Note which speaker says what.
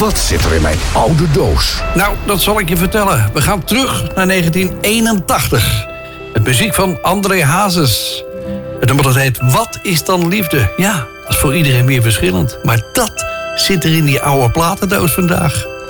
Speaker 1: Wat zit er in mijn oude doos?
Speaker 2: Nou, dat zal ik je vertellen. We gaan terug naar 1981. Met muziek van André Hazes. Het nummer dat heet Wat is dan liefde? Ja, dat is voor iedereen weer verschillend. Maar dat zit er in die oude platendoos vandaag.